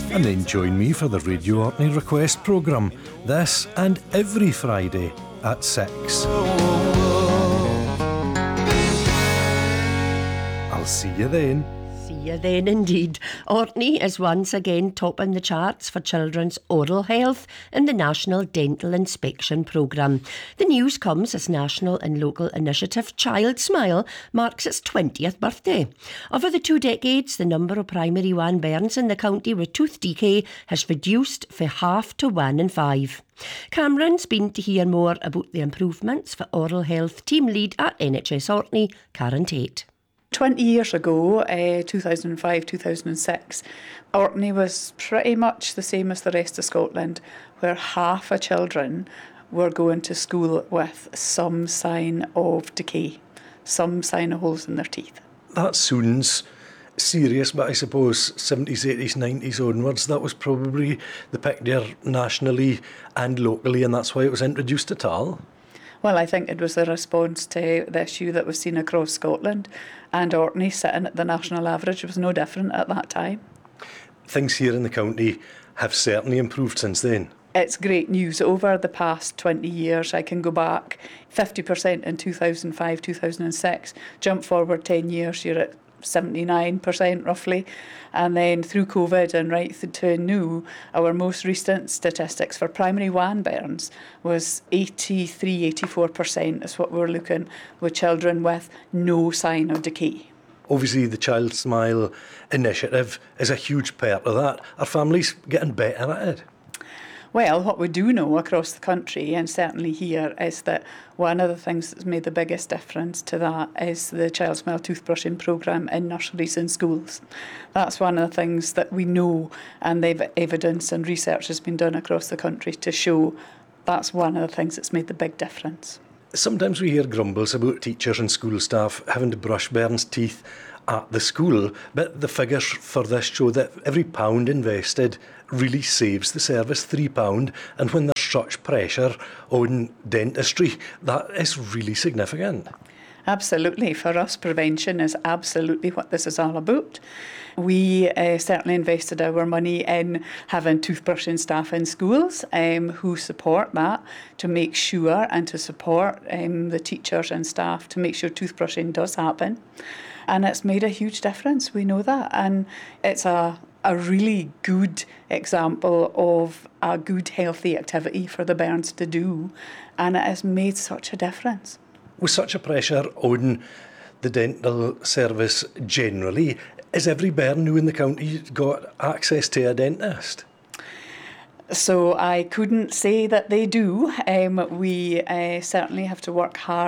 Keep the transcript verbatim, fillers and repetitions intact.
And then join me for the Radio Orkney Request programme, this and every Friday at six. I'll see you then. See you then indeed. Orkney is once again topping the charts for children's oral health in the National Dental Inspection Programme. The news comes as national and local initiative Child Smile marks its twentieth birthday. Over the two decades, the number of primary one bairns in the county with tooth decay has reduced from half to one in five. Cameron's been to hear more about the improvements for oral health team lead at N H S Orkney, Karen Tate. twenty years ago, uh, two thousand five, two thousand six, Orkney was pretty much the same as the rest of Scotland, where half of children were going to school with some sign of decay, some sign of holes in their teeth. That sounds serious, but I suppose seventies, eighties, nineties onwards, that was probably the picture nationally and locally, and that's why it was introduced at all. Well, I think it was a response to the issue that was seen across Scotland, and Orkney sitting at the national average was no different at that time. Things here in the county have certainly improved since then. It's great news. Over the past twenty years, I can go back fifty percent in two thousand five, two thousand six, jump forward ten years, you're at seventy-nine percent roughly, and then through COVID and right through to now, our most recent statistics for primary one bairns was eighty-three, eighty-four percent is what we're looking with children with no sign of decay. Obviously the Child Smile initiative is a huge part of that. Are families getting better at it? Well, what we do know across the country, and certainly here, is that one of the things that's made the biggest difference to that is the Child Smile toothbrushing programme in nurseries and schools. That's one of the things that we know, and they've evidence and research has been done across the country to show that's one of the things that's made the big difference. Sometimes we hear grumbles about teachers and school staff having to brush bairns' teeth at the school, but the figures for this show that every pound invested really saves the service, three pounds, and when there's such pressure on dentistry, that is really significant. Absolutely. For us, prevention is absolutely what this is all about. We uh, certainly invested our money in having toothbrushing staff in schools um, who support that to make sure and to support um, the teachers and staff to make sure toothbrushing does happen. And it's made a huge difference, we know that. And it's a, a really good example of a good, healthy activity for the bairns to do. And it has made such a difference. With such a pressure on the dental service generally, has every bairn now in the county got access to a dentist? So I couldn't say that they do. Um, we uh, certainly have to work hard